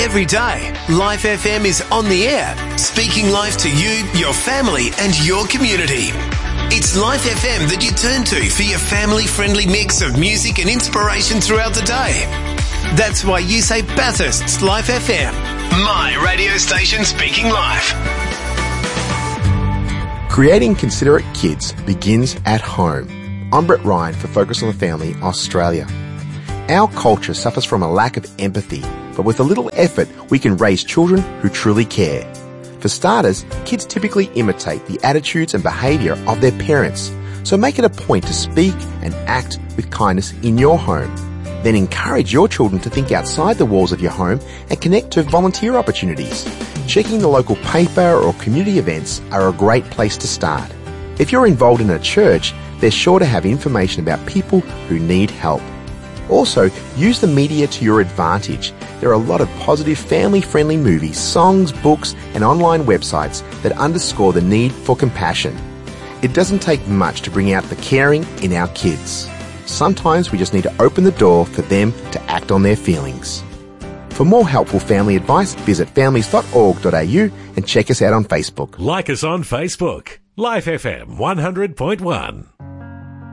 Every day, Life FM is on the air, speaking life to you, your family and your community. It's Life FM that you turn to for your family-friendly mix of music and inspiration throughout the day. That's why you say Bathurst's Life FM, my radio station speaking life. Creating considerate kids begins at home. I'm Brett Ryan for Focus on the Family Australia. Our culture suffers from a lack of empathy, but with a little effort, we can raise children who truly care. For starters, kids typically imitate the attitudes and behaviour of their parents, so make it a point to speak and act with kindness in your home. Then encourage your children to think outside the walls of your home and connect to volunteer opportunities. Checking the local paper or community events are a great place to start. If you're involved in a church, they're sure to have information about people who need help. Also, use the media to your advantage. There are a lot of positive family-friendly movies, songs, books and online websites that underscore the need for compassion. It doesn't take much to bring out the caring in our kids. Sometimes we just need to open the door for them to act on their feelings. For more helpful family advice, visit families.org.au and check us out on Facebook. Like us on Facebook. Life FM 100.1.